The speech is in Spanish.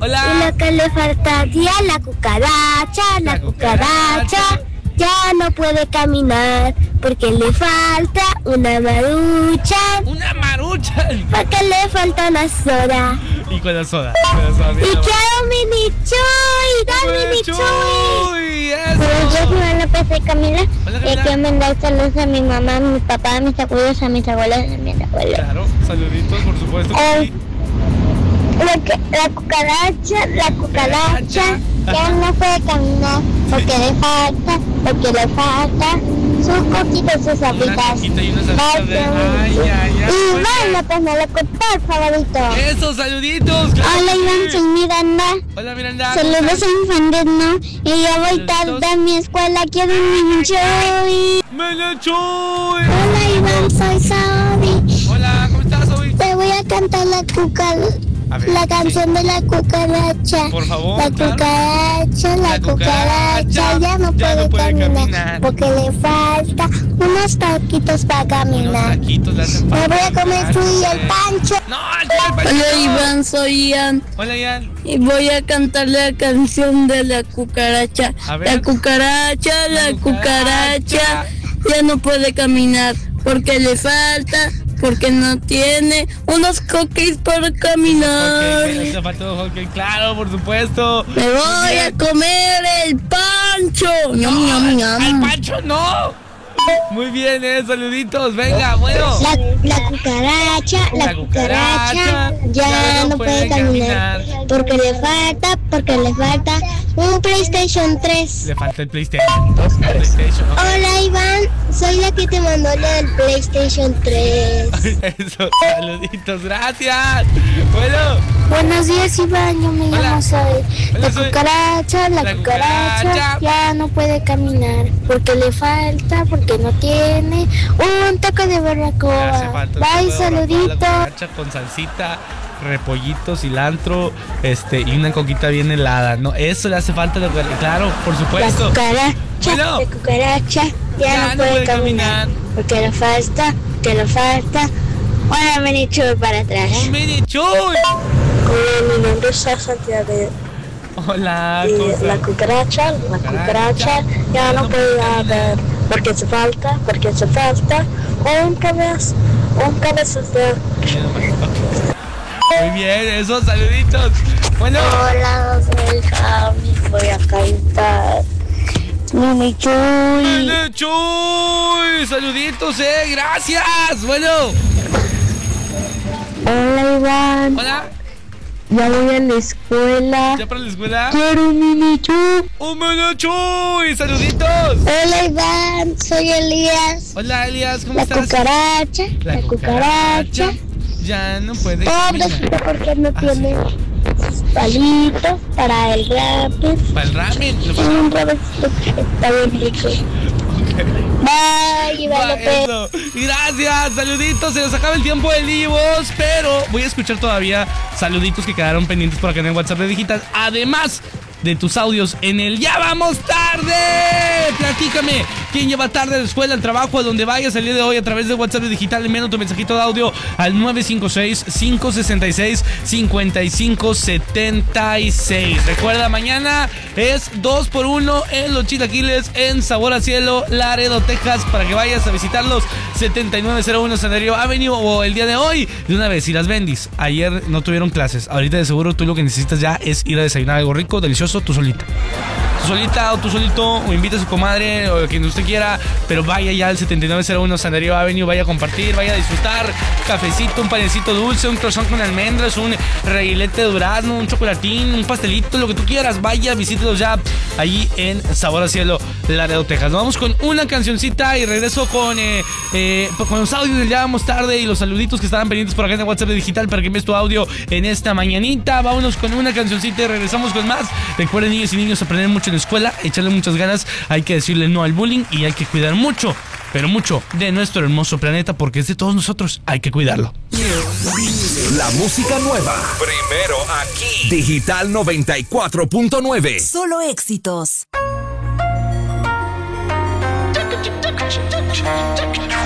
Hola. Y lo que le faltaría a la cucaracha ya no puede caminar porque le falta una marucha. Una marucha. Porque le falta una soda. Y con la soda. Y quiero mini chuy. ¡Dale, mini chuy! ¡Eso! Yo soy López de Camila. Hola, Y Camila. quiero mandar saludos a mi mamá, a mi papá, a mis abuelos, a mis abuelos y a mis abuelos. Claro, saluditos, por supuesto que sí. La cucaracha ya no puede caminar porque le falta sus coquitas, sus apitas. Coquita y unas apitas de... Ay. Y bueno, pues me lo contar, favorito. Eso, saluditos. Claro. Hola Iván, soy Miranda. Hola, Miranda. Saludos a mi fan de No. Y ya voy tarde a mi escuela, quiero un mini chuy. ¡Mini chuy! Hola Iván, soy Saori. Hola, ¿cómo estás hoy? Te voy a cantar la canción de la cucaracha. Por favor, La cucaracha ya no puede caminar porque le falta unos taquitos para caminar. Unos taquitos le hacen Me falta. voy a comer tú y el Pancho. No, el Pancho. Hola Iván, soy Ian Hola, Ian. y voy a cantar la canción de la cucaracha. A ver. La cucaracha ya no puede caminar porque le falta, porque no tiene unos cookies para caminar. Ok, te faltó hockey, claro, por supuesto. Me voy a comer el Pancho. Ñam, ñam, ñam. ¡Al Pancho no! Muy bien, saluditos, venga, bueno. La cucaracha ya no puede caminar porque le falta un PlayStation 3. Le falta el PlayStation. Hola Iván, soy la que te mandó lo del PlayStation 3. Eso, saluditos, gracias. Bueno. Buenos días Iván, yo me llamo Zoe. La cucaracha ya no puede caminar porque le falta, porque no tiene un toque de barbacoa. Bye, saluditos. Con salsita, repollito, cilantro, y una coquita bien helada, ¿no? Eso le hace falta, claro, por supuesto. La cucaracha ya no puede caminar porque le falta una mini chuy para atrás. ¡Un mini chuy! Hola, mi nombre es Santiago. Hola, La cucaracha ya no puede andar porque se falta un cabezazo. Muy bien, esos saluditos. Bueno. Hola, soy Javi, voy a cantar Mini Chuy. ¡Mini Chuy! Saluditos, gracias. Bueno. Hola Iván. Hola. Ya voy a la escuela. ¿Ya para la escuela? Quiero un Mini Chuy. ¡Un Mini Chuy! ¡Saluditos! Hola Iván, soy Elías. Hola Elías, ¿cómo estás? La cucaracha ya no puede caminar. pobrecita porque no tiene sus palitos para el ramen. ¿Para el ramen? Un ramencito que está bien rico. Bye, Iván López. Gracias, saluditos. Se nos acaba el tiempo de Livos, pero voy a escuchar todavía saluditos que quedaron pendientes por acá en el WhatsApp de Digital. Además de tus audios en el Ya Vamos Tarde. Platícame, ¿quién lleva tarde a la escuela, al trabajo, a donde vayas el día de hoy a través de WhatsApp de Digital? Envíanos tu mensajito de audio al 956-566-5576. Recuerda, mañana es 2x1 en los chilaquiles en Sabor a Cielo, Laredo, Texas, para que vayas a visitarlos. 7901 Sandario Avenue. O el día de hoy, de una vez, si las vendis, ayer no tuvieron clases, ahorita de seguro tú lo que necesitas ya es ir a desayunar algo rico, delicioso, tú solita. Tú solita o tú solito, o invita a su comadre o a quien usted quiera, pero vaya ya al 7901 Sandario Avenue, vaya a compartir, vaya a disfrutar cafecito, un panecito dulce, un croissant con almendras, un reguilete de durazno, un chocolatín, un pastelito, lo que tú quieras. Vaya, visítelos ya allí en Sabor a Cielo, Laredo, Texas. Nos vamos con una cancioncita y regreso con los audios del Ya Vamos Tarde y los saluditos que estaban pendientes por acá en el WhatsApp de Digital para que envíes tu audio en esta mañanita. Vámonos con una cancioncita y regresamos con más. Recuerden, niños y niños, aprender mucho en la escuela, echarle muchas ganas, hay que decirle no al bullying y hay que cuidar mucho, pero mucho de nuestro hermoso planeta porque es de todos nosotros, hay que cuidarlo. La música nueva, primero aquí, Digital 94.9. Solo éxitos.